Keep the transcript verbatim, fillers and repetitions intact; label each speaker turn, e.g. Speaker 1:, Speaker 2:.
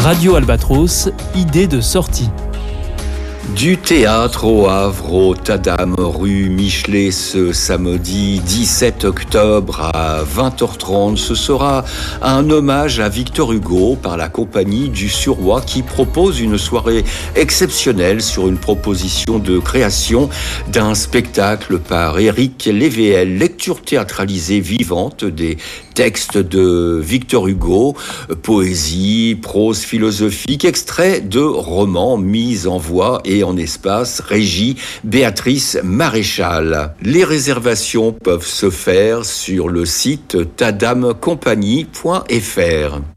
Speaker 1: Radio Albatros, idée de sortie.
Speaker 2: Du théâtre au Havre, au Tadam, rue Michelet, ce samedi dix-sept octobre à vingt heures trente. Ce sera un hommage à Victor Hugo par la compagnie du Suroît qui propose une soirée exceptionnelle sur une proposition de création d'un spectacle par Éric Lévéel, lecture théâtralisée vivante des textes de Victor Hugo, poésie, prose philosophique, extrait de romans mis en voix et en espace, régie Béatrice Maréchal. Les réservations peuvent se faire sur le site tadam compagnie point f r.